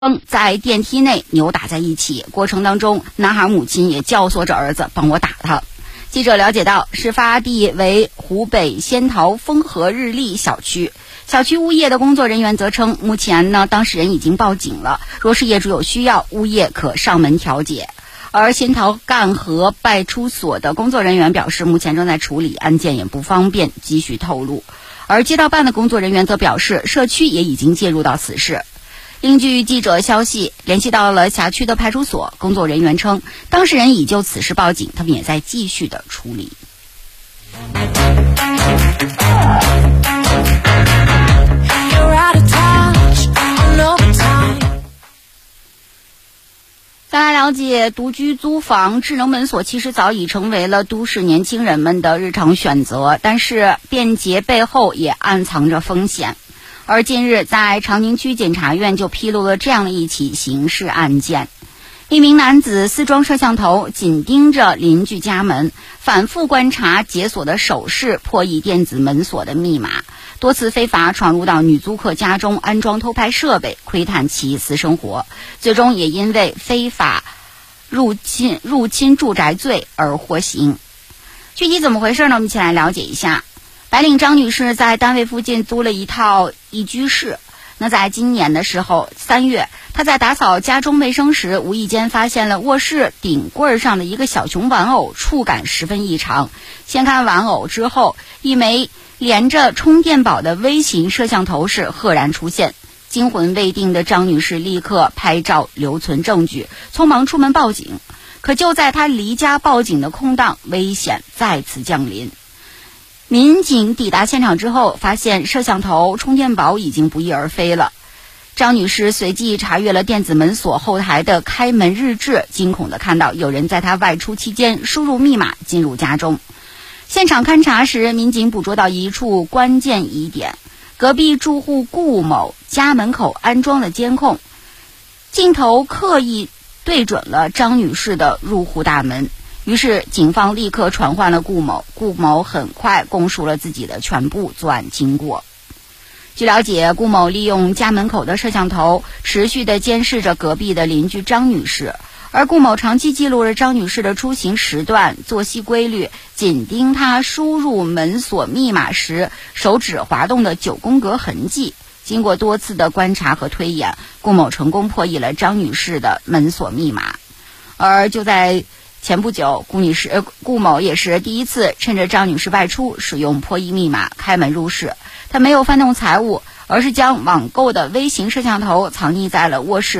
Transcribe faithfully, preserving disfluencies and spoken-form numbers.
在电梯内扭打在一起，过程当中，男孩母亲也教唆着儿子帮我打他。记者了解到，事发地为湖北仙桃丰和日丽小区。小区物业的工作人员则称，目前呢，当事人已经报警了，若是业主有需要，物业可上门调解。而仙桃干河派出所的工作人员表示，目前正在处理案件，也不方便继续透露。而街道办的工作人员则表示，社区也已经介入到此事。另据记者消息，联系到了辖区的派出所，工作人员称，当事人已就此事报警，他们也在继续的处理。再来了解，独居租房智能门锁其实早已成为了都市年轻人们的日常选择，但是便捷背后也暗藏着风险。而近日在长宁区检察院就披露了这样的一起刑事案件，一名男子私装摄像头，紧盯着邻居家门，反复观察解锁的手势，破译电子门锁的密码，多次非法闯入到女租客家中，安装偷拍设备，窥探其私生活，最终也因为非法入侵入侵住宅罪而获刑。具体怎么回事呢？我们一起来了解一下。白领张女士在单位附近租了一套一居室，那在今年的时候三月，她在打扫家中卫生时，无意间发现了卧室顶柜上的一个小熊玩偶，触感十分异常。掀开玩偶之后，一枚连着充电宝的微型摄像头是赫然出现。惊魂未定的张女士立刻拍照留存证据，匆忙出门报警。可就在她离家报警的空档，危险再次降临。民警抵达现场之后，发现摄像头、充电宝已经不翼而飞了。张女士随即查阅了电子门锁后台的开门日志，惊恐地看到有人在她外出期间输入密码进入家中。现场勘查时，民警捕捉到一处关键疑点：隔壁住户顾某家门口安装了监控，镜头刻意对准了张女士的入户大门。于是警方立刻传唤了顾某，顾某很快供述了自己的全部作案经过。据了解，顾某利用家门口的摄像头持续地监视着隔壁的邻居张女士，而顾某长期记录了张女士的出行时段、作息规律，紧盯她输入门锁密码时手指滑动的九宫格痕迹。经过多次的观察和推演，顾某成功破译了张女士的门锁密码。而就在前不久，顾女士、呃、顾某也是第一次趁着张女士外出，使用破译密码开门入室。他没有翻动财物，而是将网购的微型摄像头藏匿在了卧室